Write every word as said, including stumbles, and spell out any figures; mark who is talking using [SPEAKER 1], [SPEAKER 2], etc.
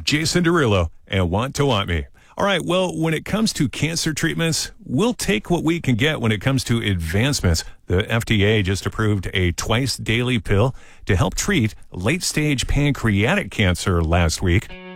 [SPEAKER 1] Jason Derulo and Want to Want Me. All right, well, when it comes to cancer treatments, we'll take what we can get when it comes to advancements. The F D A just approved a twice-daily pill to help treat late-stage pancreatic cancer last week.